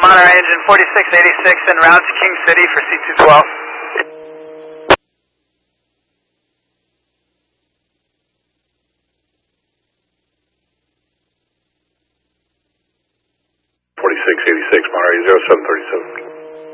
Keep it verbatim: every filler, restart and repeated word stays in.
Monterey engine forty-six eighty-six en route to King City for C two twelve. forty-six eighty-six Monterey zero seven thirty-seven.